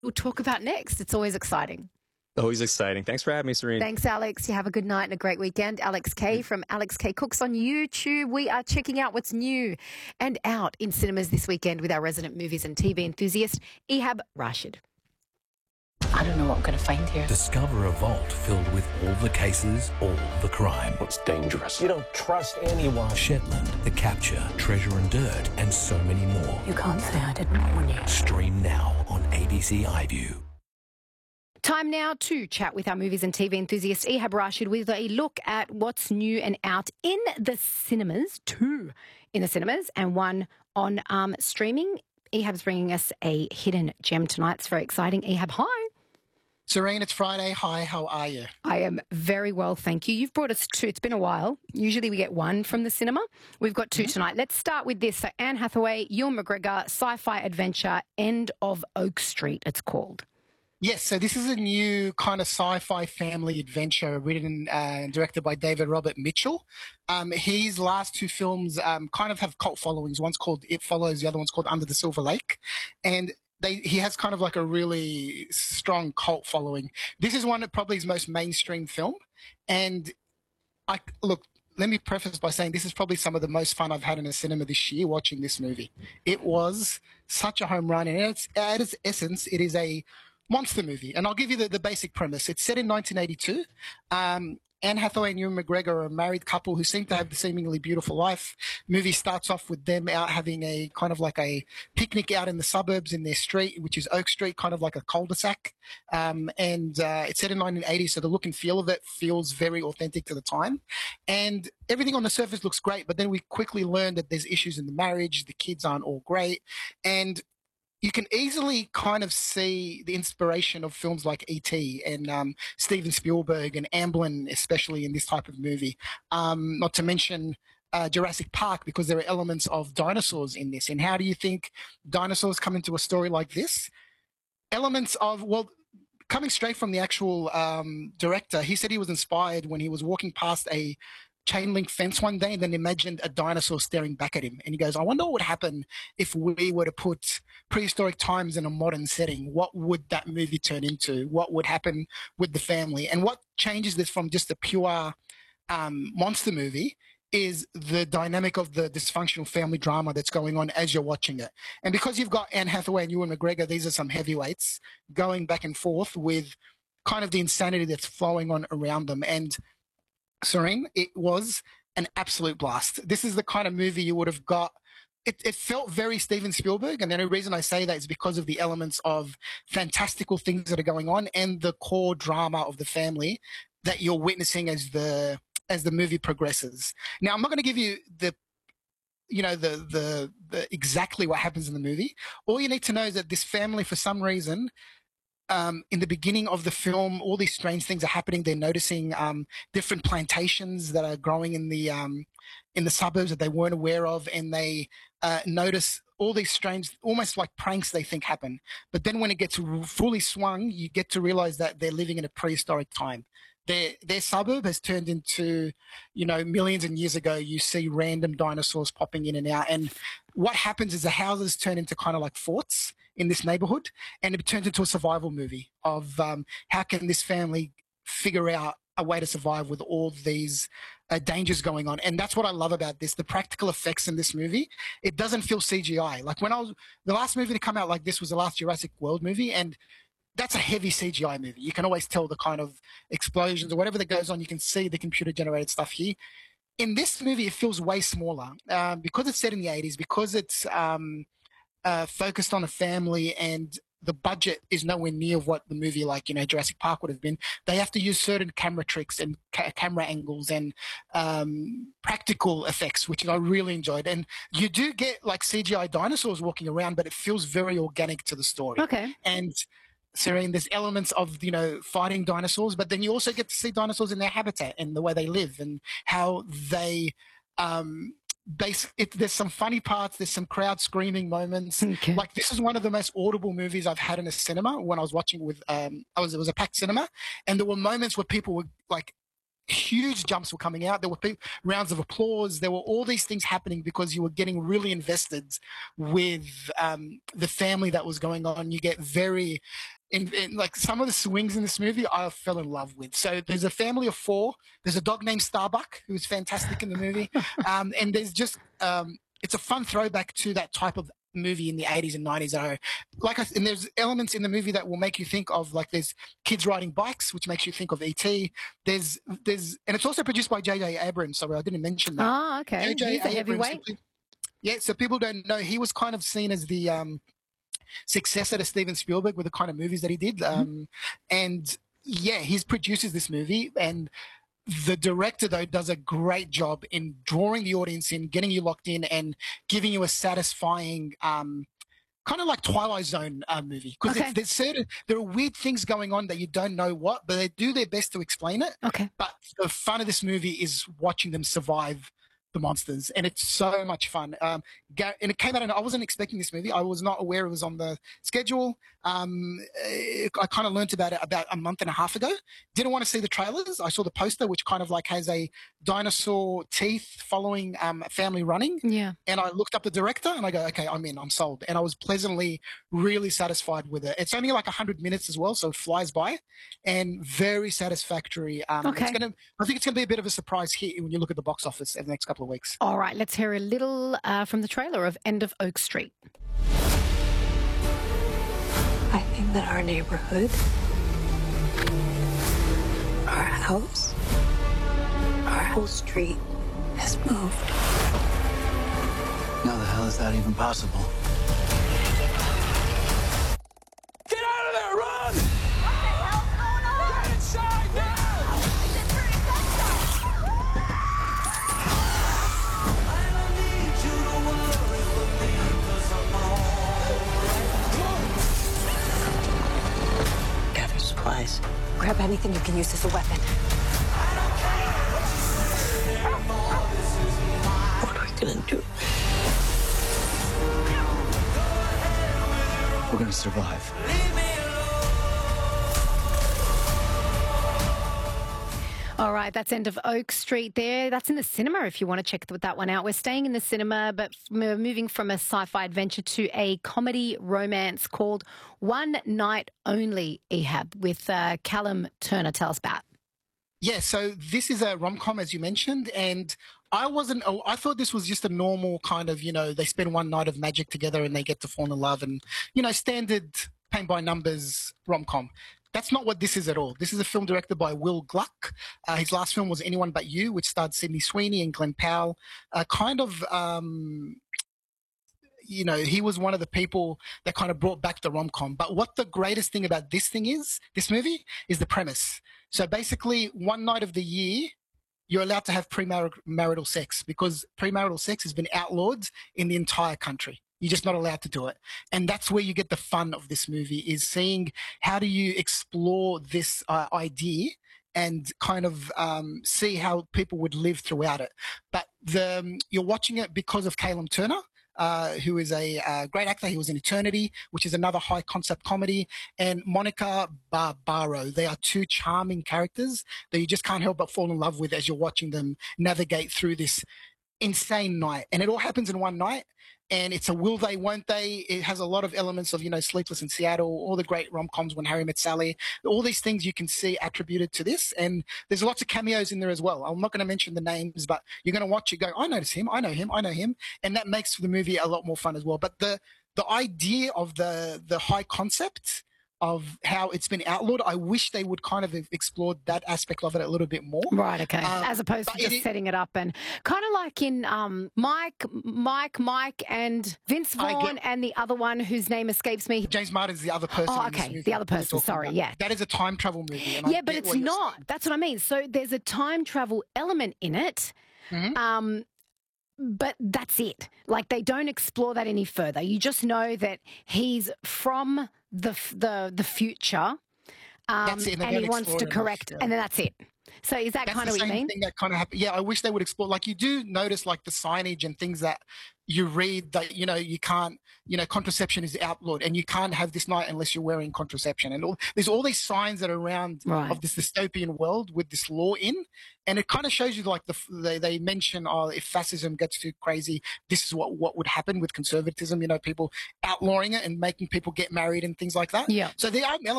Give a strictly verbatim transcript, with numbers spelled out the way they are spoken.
we'll talk about next. It's always exciting. Always exciting. Thanks for having me, Serene. Thanks, Alex. You have a good night and a great weekend. Alex K from Alex K Cooks on YouTube. We are checking out what's new and out in cinemas this weekend with our resident movies and T V enthusiast, Ehab Rashid. I don't know what I'm going to find here. Discover a vault filled with all the cases, all the crime. It's dangerous. You don't trust anyone. Shetland, The Capture, Treasure and Dirt, and so many more. You can't say I didn't warn you. Stream now on A B C iView. Time now to chat with our movies and T V enthusiast, Ehab Rashid, with a look at what's new and out in the cinemas, two in the cinemas and one on um, streaming. Ehab's bringing us a hidden gem tonight. It's very exciting. Ehab, hi. Serene, it's Friday. Hi, how are you? I am very well, thank you. You've brought us two. It's been a while. Usually we get one from the cinema. We've got two mm-hmm. tonight. Let's start with this. So Anne Hathaway, Ewan McGregor, sci-fi adventure, End of Oak Street, it's called. Yes, so this is a new kind of sci-fi family adventure written uh, and directed by David Robert Mitchell. Um, his last two films um, kind of have cult followings. One's called It Follows, the other one's called Under the Silver Lake. And they, he has kind of like a really strong cult following. This is one of probably his most mainstream film. And I look, let me preface by saying this is probably some of the most fun I've had in a cinema this year watching this movie. It was such a home run. And it's, at its essence, it is a monster movie. And I'll give you the, the basic premise. It's set in nineteen eighty-two. Um, Anne Hathaway and Ewan McGregor are a married couple who seem to have the seemingly beautiful life. Movie starts off with them out having a kind of like a picnic out in the suburbs in their street, which is Oak Street, kind of like a cul-de-sac. Um, and uh, it's set in nineteen eighty, so the look and feel of it feels very authentic to the time. And everything on the surface looks great, but then we quickly learn that there's issues in the marriage, the kids aren't all great. And you can easily kind of see the inspiration of films like E T and um, Steven Spielberg and Amblin, especially in this type of movie. Um, not to mention uh, Jurassic Park, because there are elements of dinosaurs in this. And how do you think dinosaurs come into a story like this? Elements of, well, coming straight from the actual um, director, he said he was inspired when he was walking past a chain link fence one day and then imagined a dinosaur staring back at him. And he goes, I wonder what would happen if we were to put prehistoric times in a modern setting. What would that movie turn into? What would happen with the family? And what changes this from just a pure um, monster movie is the dynamic of the dysfunctional family drama that's going on as you're watching it. And because you've got Anne Hathaway and Ewan McGregor, these are some heavyweights going back and forth with kind of the insanity that's flowing on around them. And Serene, it was an absolute blast. This is the kind of movie you would have got. It, it felt very Steven Spielberg, and the only reason I say that is because of the elements of fantastical things that are going on and the core drama of the family that you're witnessing as the as the movie progresses. Now, I'm not going to give you the you know the, the the exactly what happens in the movie. All you need to know is that this family, for some reason, Um, in the beginning of the film, all these strange things are happening. They're noticing um, different plantations that are growing in the um, in the suburbs that they weren't aware of, and they uh, notice all these strange, almost like pranks they think happen. But then when it gets fully swung, you get to realize that they're living in a prehistoric time. Their their suburb has turned into, you know, millions of years ago. You see random dinosaurs popping in and out, and what happens is the houses turn into kind of like forts in this neighborhood, and it turns into a survival movie of um, how can this family figure out a way to survive with all these uh, dangers going on. And that's what I love about this, the practical effects in this movie. It doesn't feel C G I. Like when I was, the last movie to come out like this was the last Jurassic World movie, and that's a heavy C G I movie. You can always tell the kind of explosions or whatever that goes on. You can see the computer generated stuff here. In this movie, it feels way smaller um, because it's set in the eighties, because it's um, uh, focused on a family, and the budget is nowhere near what the movie like, you know, Jurassic Park would have been. They have to use certain camera tricks and ca- camera angles and um, practical effects, which I really enjoyed. And you do get like C G I dinosaurs walking around, but it feels very organic to the story. Okay. And Serene, there's elements of, you know, fighting dinosaurs, but then you also get to see dinosaurs in their habitat and the way they live and how they um, base it. There's some funny parts. There's some crowd screaming moments. Okay. Like this is one of the most audible movies I've had in a cinema when I was watching with, um, I was, it was a packed cinema, and there were moments where people were like huge jumps were coming out. There were pe- rounds of applause. There were all these things happening because you were getting really invested with um, the family that was going on. You get very, in, in, like some of the swings in this movie, I fell in love with. So there's a family of four. There's a dog named Starbuck who is fantastic in the movie, um, and there's just um, it's a fun throwback to that type of movie in the eighties and nineties. I like, I, and there's elements in the movie that will make you think of, like, there's kids riding bikes, which makes you think of E T. There's, there's, and it's also produced by J J Abrams. Sorry, I didn't mention that. Oh, okay. J J He's a Abrams, heavyweight. so, yeah, so people don't know, he was kind of seen as the um, successor to Steven Spielberg with the kind of movies that he did, um, mm-hmm. and yeah, he produces this movie, and the director, though, does a great job in drawing the audience in, getting you locked in, and giving you a satisfying, um, kind of like Twilight Zone uh, movie. Because Okay. there's certain, there are weird things going on that you don't know what, but they do their best to explain it. Okay. But the fun of this movie is watching them survive the monsters, and it's so much fun. Um, Gar- and it came out, and I wasn't expecting this movie. I was not aware it was on the schedule. Um, eh, I kind of learned about it about a month and a half ago. Didn't want to see the trailers. I saw the poster, which kind of like has a dinosaur teeth following um, a family running. Yeah. And I looked up the director, and I go, okay, I'm in, I'm sold. And I was pleasantly, really satisfied with it. It's only like one hundred minutes as well, so it flies by, and very satisfactory. Um, Okay. It's gonna, I think it's going to be a bit of a surprise hit when you look at the box office in the next couple of weeks. All right, let's hear a little uh, from the trailer of End of Oak Street. I think that our neighborhood, our house, our whole street has moved. How the hell is that even possible? Get out of there! Run! What the hell's going on? Get inside now! Is it pretty Gather supplies. Grab anything you can use as a weapon. What are we gonna do? We're gonna survive. All right, that's End of Oak Street there. That's in the cinema if you want to check that one out. We're staying in the cinema, but we're moving from a sci-fi adventure to a comedy romance called One Night Only, Ehab, with uh, Callum Turner. Tell us about. Yeah, so this is a rom-com, as you mentioned, and I wasn't, oh, I thought this was just a normal kind of, you know, they spend one night of magic together and they get to fall in love and, you know, standard paint by numbers rom-com. That's not what this is at all. This is a film directed by Will Gluck. Uh, his last film was Anyone But You, which starred Sydney Sweeney and Glenn Powell. Uh, kind of, um, you know, he was one of the people that kind of brought back the rom-com. But what the greatest thing about this thing is, this movie, is the premise. So basically, one night of the year, you're allowed to have premarital sex because premarital sex has been outlawed in the entire country. You're just not allowed to do it. And that's where you get the fun of this movie, is seeing how do you explore this uh, idea and kind of um, see how people would live throughout it. But the, um, you're watching it because of Callum Turner, uh, who is a uh, great actor. He was in Eternity, which is another high concept comedy, and Monica Barbaro. They are two charming characters that you just can't help but fall in love with as you're watching them navigate through this insane night. And it all happens in one night. And it's a will they, won't they. It has a lot of elements of, you know, Sleepless in Seattle, all the great rom-coms, When Harry Met Sally, all these things you can see attributed to this. And there's lots of cameos in there as well. I'm not going to mention the names, but you're going to watch it, go, I notice him, I know him, I know him. And that makes the movie a lot more fun as well. But the the idea of the the high concept of how it's been outlawed, I wish they would kind of have explored that aspect of it a little bit more. Right, okay. Um, As opposed to but just it- setting it up and kind of like in um, Mike, Mike, Mike and Vince I Vaughn get- and the other one whose name escapes me. James Martin's the other person. Oh, in this okay, movie the other that we're person, talking sorry, about. yeah. That is a time travel movie. and I Yeah, but get it's what you're not. saying. That's what I mean. So there's a time travel element in it. Mhm. Um, but that's it. Like they don't explore that any further. You just know that he's from the f- the the future, um, That's it, and they and he don't wants to explore it enough, correct, yeah. and then that's it. So is that That's kind the of what you same mean? thing that kind of happened. Yeah, I wish they would explore. Like you do notice, like the signage and things that you read that, you know, you can't, you know, contraception is outlawed and you can't have this night unless you're wearing contraception. And all, there's all these signs that are around Right. of this dystopian world with this law in. And it kind of shows you, like, the, they, they mention, oh, if fascism gets too crazy, this is what, what would happen with conservatism, you know, people outlawing it and making people get married and things like that. Yeah. So there are elements